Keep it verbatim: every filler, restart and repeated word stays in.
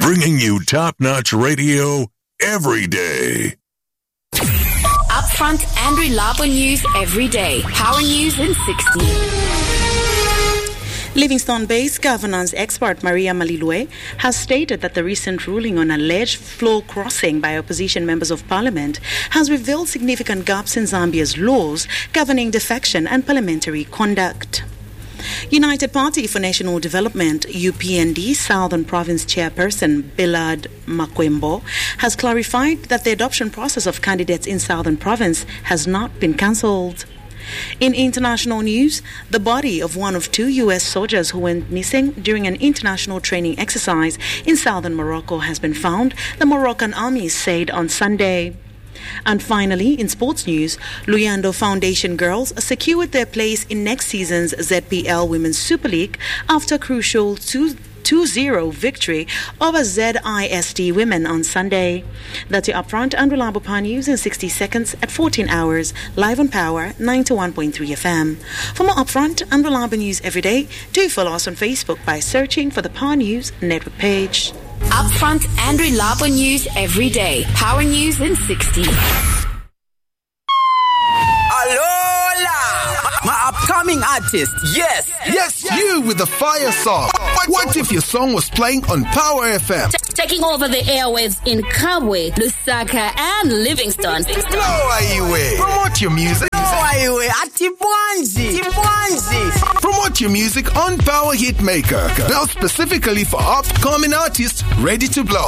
bringing you top-notch radio every day. Upfront and reliable news every day. Power News in sixty. Livingstone-based governance expert Maria Malilwe has stated that the recent ruling on alleged floor crossing by opposition members of parliament has revealed significant gaps in Zambia's laws governing defection and parliamentary conduct. United Party for National Development, U P N D Southern Province Chairperson Billard Makwembo has clarified that the adoption process of candidates in Southern Province has not been cancelled. In international news, the body of one of two U S soldiers who went missing during an international training exercise in southern Morocco has been found, the Moroccan army said on Sunday. And finally, in sports news, Luyando Foundation girls secured their place in next season's Z P L Women's Super League after a crucial two zero victory over Z I S D Women on Sunday. That's your upfront and reliable Power News in sixty seconds at fourteen hours, live on Power ninety-one point three F M. For more upfront and reliable news every day, do follow us on Facebook by searching for the Power News Network page. Upfront and reliable news every day. Power News in sixty. Alola! My upcoming artist, yes! Yes, you with the fire song. What, what if your song was playing on Power F M? T- taking over the airwaves in Kabwe, Lusaka, and Livingstone. No, Aiwe. Promote your music. No, Aiwe. Atibwanzi. Tibwanzi. Promote your music on Power Hitmaker. Built specifically for upcoming artists ready to blow.